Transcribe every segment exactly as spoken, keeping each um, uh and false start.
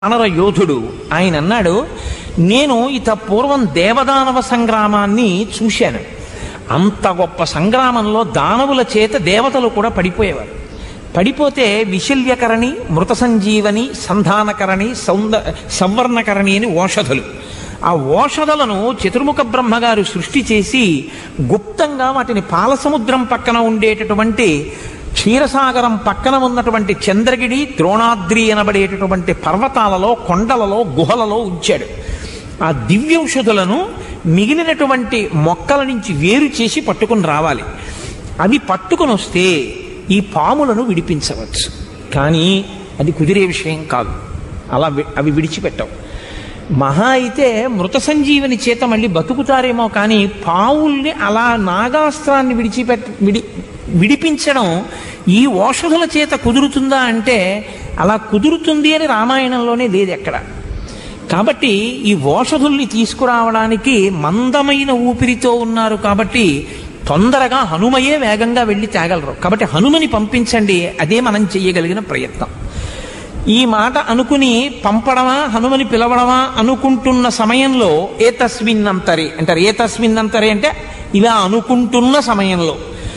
వానర యోధుడు. ఆయన అన్నాడు, నేను ఇత పూర్వం దేవదానవ సంగ్రామాన్ని చూశాను. అంత గొప్ప సంగ్రామంలో దానవుల చేత దేవతలు కూడా పడిపోయేవారు. పడిపోతే విశల్యకరణి, మృత సంజీవని, సంధానకరణి, సౌంద సంవర్ణకరణి అని ఓషధులు. ఆ ఓషధులను చతుర్ముఖ బ్రహ్మగారు సృష్టి చేసి గుప్తంగా వాటిని పాలసముద్రం పక్కన ఉండేటటువంటి క్షీరసాగరం పక్కన ఉన్నటువంటి చంద్రగిరి, ద్రోణాద్రి అనబడేటటువంటి పర్వతాలలో, కొండలలో, గుహలలో ఉంచాడు. ఆ దివ్యౌషధులను మిగిలినటువంటి మొక్కల నుంచి వేరు చేసి పట్టుకుని రావాలి. అవి పట్టుకుని వస్తే ఈ పాములను విడిపించవచ్చు. కానీ అది కుదిరే విషయం కాదు. అలా అవి విడిచిపెట్టవు. మహా అయితే మృత సంజీవని చేత మళ్ళీ బతుకుతారేమో, కానీ పావుల్ని అలా నాగాస్త్రాన్ని విడిచిపెట్ట విడి విడిపించడం ఈ ఓషధుల చేత కుదురుతుందా అంటే అలా కుదురుతుంది అని రామాయణంలోనే లేదు ఎక్కడ. కాబట్టి ఈ ఓషధుల్ని తీసుకురావడానికి మందమైన ఊపిరితో ఉన్నారు. కాబట్టి తొందరగా హనుమయే వేగంగా వెళ్ళి తేగలరు. కాబట్టి హనుమని పంపించండి, అదే మనం చెయ్యగలిగిన ప్రయత్నం. ఈ మాట అనుకుని పంపడమా, హనుమని పిలవడమా అనుకుంటున్న సమయంలో ఏ తస్మిన్నంతరే అంటారు. ఏ తస్మిన్నంతరే అంటే ఇలా అనుకుంటున్న సమయంలో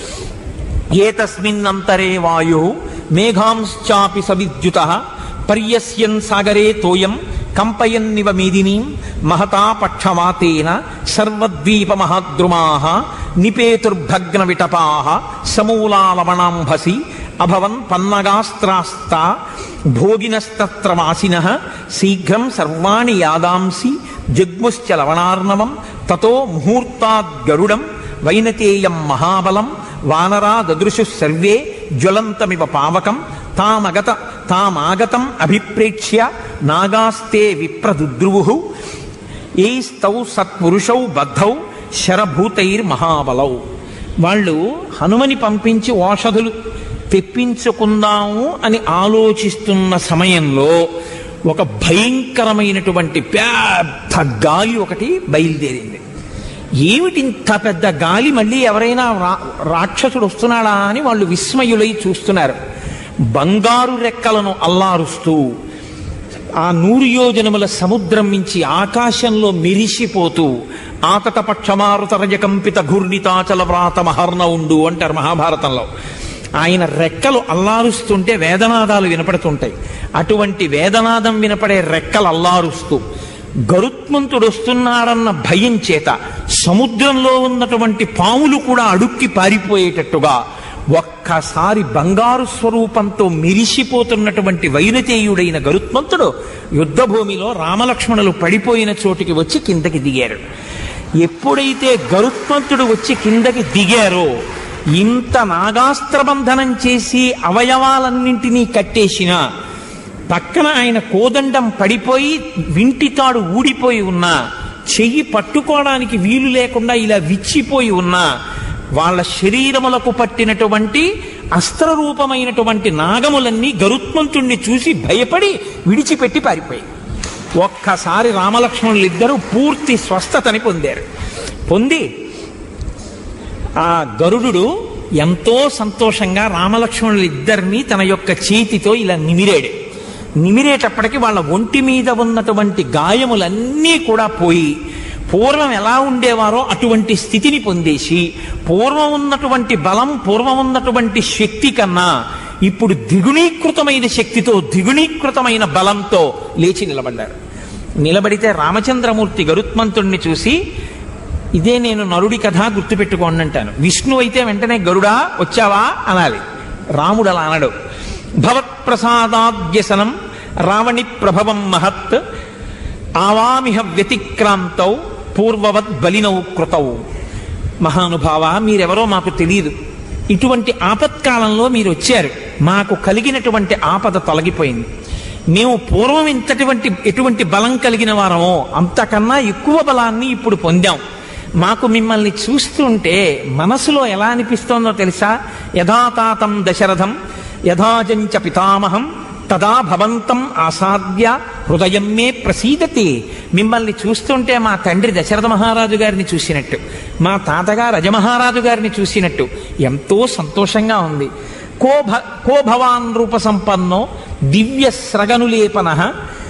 ఏ తస్మిన్నంతరే వాయు మేఘాంశ్చాపి సవిద్యుత పర్యస్యన్ సాగరే తోయం కంపయన్నివ మేదినీం మహతా పక్షవాతేన సర్వద్వీప మహాద్రుమాః నిపేతుర్భగ్న విటపాః సమూలాలవణాంభసి అభవన్ పన్నగాస్త్రాస్తా భోగినస్తత్ర వాసినః శీఘ్రం సర్వాణి యాదాంసి జగ్ముశ్చ లవణార్ణవం తతో ముహూర్తాద్ గరుడం వైనతేయం మహాబలం వానరా దదృశు సర్వే జ్వలంతమివ పావకం తామగత తామాగతం అభిప్రేక్ష్య నాగాస్తే విప్రదుద్రువుః ఏస్తౌ సత్పురుషౌ బద్ధౌ శరభూతైర్మహాబలౌ. వాళ్ళు హనుమని పంపించి ఓషధులు తెప్పించుకుందాము అని ఆలోచిస్తున్న సమయంలో ఒక భయంకరమైనటువంటి పెద్ద గాలి ఒకటి బయలుదేరింది. ఏమిటి ఇంత పెద్ద గాలి, మళ్ళీ ఎవరైనా రా రాక్షసుడు వస్తున్నాడా అని వాళ్ళు విస్మయులై చూస్తున్నారు. బంగారు రెక్కలను అల్లారుస్తూ ఆ నూరు యోజనముల సముద్రం నుంచి ఆకాశంలో మెరిసిపోతూ ఆతట పక్షమారుత రజకంపిత ఘూర్ణితాచల వ్రాత మహర్ణ ఉండు అంటారు మహాభారతంలో. ఆయన రెక్కలు అల్లారుస్తుంటే వేదనాదాలు వినపడుతుంటాయి. అటువంటి వేదనాదం వినపడే రెక్కలు అల్లారుస్తూ గరుత్మంతుడు వస్తున్నాడన్న భయం చేత సముద్రంలో ఉన్నటువంటి పాములు కూడా అడుక్కి పారిపోయేటట్టుగా ఒక్కసారి బంగారు స్వరూపంతో మెరిసిపోతున్నటువంటి వైనతేయుడైన గరుత్మంతుడు యుద్ధభూమిలో రామలక్ష్మణులు పడిపోయిన చోటికి వచ్చి కిందకి దిగారు. ఎప్పుడైతే గరుత్మంతుడు వచ్చి కిందకి దిగారో, ఇంత నాగాస్త్రబంధనం చేసి అవయవాలన్నింటినీ కట్టేసిన పక్కన ఆయన కోదండం పడిపోయి వింటితాడు ఊడిపోయి ఉన్నా, చెయ్యి పట్టుకోవడానికి వీలు లేకుండా ఇలా విచ్చిపోయి ఉన్నా, వాళ్ళ శరీరములకు పట్టినటువంటి అస్త్రరూపమైనటువంటి నాగములన్నీ గరుత్మంతుణ్ణి చూసి భయపడి విడిచిపెట్టి పారిపోయి ఒక్కసారి రామలక్ష్మణులు ఇద్దరూ పూర్తి స్వస్థతని పొందారు. పొంది ఆ గరుడు ఎంతో సంతోషంగా రామలక్ష్మణులు ఇద్దరినీ తన యొక్క చేతితో ఇలా నిమిరాడు. నిమిరేటప్పటికి వాళ్ళ ఒంటి మీద ఉన్నటువంటి గాయములన్నీ కూడా పోయి పూర్వం ఎలా ఉండేవారో అటువంటి స్థితిని పొందేసి పూర్వం ఉన్నటువంటి బలం, పూర్వం ఉన్నటువంటి శక్తి కన్నా ఇప్పుడు ద్విగుణీకృతమైన శక్తితో, ద్విగుణీకృతమైన బలంతో లేచి నిలబడ్డారు. నిలబడితే రామచంద్రమూర్తి గరుత్మంతుణ్ణి చూసి, ఇదే నేను నరుడి కథ గుర్తుపెట్టుకోండి అంటాను. విష్ణు అయితే వెంటనే గరుడా వచ్చావా అనాలి. రాముడు అలా అనడు. భవత్ప్రసాదాద్యసనం రావణి ప్రభవం మహత్ ఆవామిహ వ్యతిక్రాంతౌ పూర్వవద్ బలినౌ కృతౌ. మహానుభావ, మీరెవరో మాకు తెలియదు. ఇటువంటి ఆపత్కాలంలో మీరు వచ్చారు. మాకు కలిగినటువంటి ఆపద తొలగిపోయింది. మేము పూర్వం ఇంతటువంటి ఎటువంటి బలం కలిగిన వారమో అంతకన్నా ఎక్కువ బలాన్ని ఇప్పుడు పొందాం. మాకు మిమ్మల్ని చూస్తుంటే మనసులో ఎలా అనిపిస్తోందో తెలుసా? యథాతాతం దశరథం యథాజంచ పితామహం తదా భవంతం ఆసాద్య హృదయం మే ప్రసీదతి. మిమ్మల్ని చూస్తుంటే మా తండ్రి దశరథ మహారాజు గారిని చూసినట్టు, మా తాతగారు రజమహారాజు గారిని చూసినట్టు ఎంతో సంతోషంగా ఉంది. కో భ కో భవాన్ రూప సంపన్నో దివ్య స్రగనులేపన